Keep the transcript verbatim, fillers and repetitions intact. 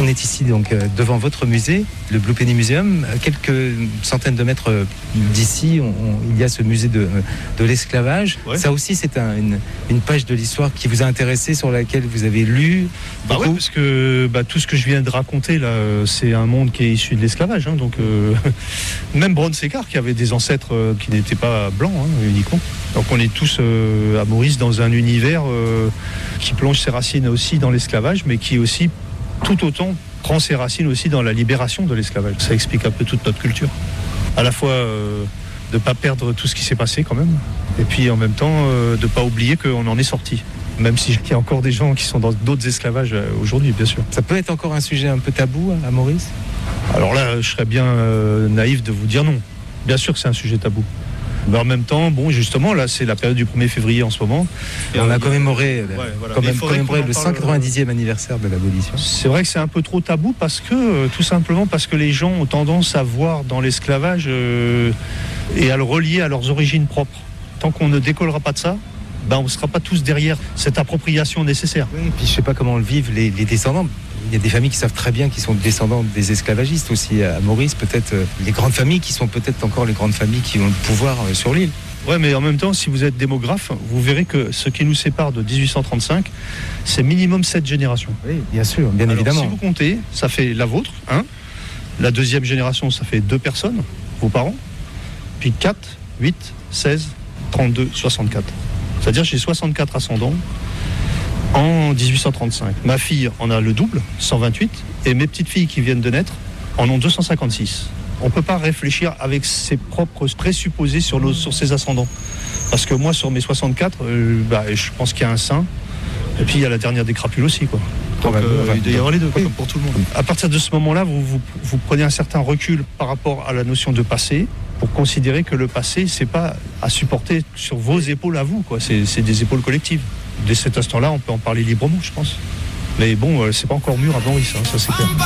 On est ici donc euh, devant votre musée, le Blue Penny Museum. À quelques centaines de mètres euh, d'ici, on, on, il y a ce musée de, de l'esclavage. Ouais. Ça aussi, c'est un, une, une page de l'histoire qui vous a intéressé, sur laquelle vous avez lu. Bah ouais, parce que bah, tout ce que je viens de raconter là, c'est un monde qui est issu de l'esclavage. Hein, donc euh, même Brown Séquard, qui avait des ancêtres euh, qui n'étaient pas blancs hein, uniquement. Donc on est tous euh, à Maurice dans un univers euh, qui plonge ses racines aussi dans l'esclavage, mais qui aussi tout autant prend ses racines aussi dans la libération de l'esclavage. Ça explique un peu toute notre culture. À la fois euh, de ne pas perdre tout ce qui s'est passé quand même, et puis en même temps euh, de ne pas oublier qu'on en est sorti. Même s'il y a encore des gens qui sont dans d'autres esclavages euh, aujourd'hui, bien sûr. Ça peut être encore un sujet un peu tabou à Maurice ? Alors là, je serais bien euh, naïf de vous dire non. Bien sûr que c'est un sujet tabou. Mais en même temps, bon, justement, là, c'est la période du premier février en ce moment. Et on a commémoré, ouais, voilà. commémoré, commémoré le cent quatre-vingt-dixième anniversaire de l'abolition. C'est vrai que c'est un peu trop tabou parce que, euh, tout simplement, parce que les gens ont tendance à voir dans l'esclavage euh, et à le relier à leurs origines propres. Tant qu'on ne décollera pas de ça, ben, on ne sera pas tous derrière cette appropriation nécessaire. Oui, et puis je ne sais pas comment le vivent les, les descendants. Il y a des familles qui savent très bien qu'ils sont descendants des esclavagistes aussi à Maurice, peut-être euh, les grandes familles qui sont peut-être encore les grandes familles qui ont le pouvoir euh, sur l'île. Ouais, mais en même temps, si vous êtes démographe, vous verrez que ce qui nous sépare de dix-huit cent trente-cinq, c'est minimum sept générations. Oui, bien sûr, bien Alors, évidemment. Si vous comptez, ça fait la vôtre, hein. La deuxième génération, ça fait deux personnes, vos parents, puis quatre, huit, seize, trente-deux, soixante-quatre. C'est-à-dire j'ai soixante-quatre ascendants en dix-huit cent trente-cinq. Ma fille en a le double, cent vingt-huit, et mes petites filles qui viennent de naître en ont deux cent cinquante-six. On ne peut pas réfléchir avec ses propres présupposés sur, nos, sur ses ascendants. Parce que moi, sur mes soixante-quatre, euh, bah, je pense qu'il y a un saint, et puis il y a la dernière des crapules aussi, quoi. Donc, euh, il doit y avoir les deux, quoi, comme pour tout le monde. À partir de ce moment-là, vous, vous, vous prenez un certain recul par rapport à la notion de passé, pour considérer que le passé, c'est pas à supporter sur vos épaules à vous, quoi. C'est, c'est des épaules collectives. Dès cet instant-là, on peut en parler librement, je pense. Mais bon, euh, c'est pas encore mûr à Maurice, hein, ça c'est clair.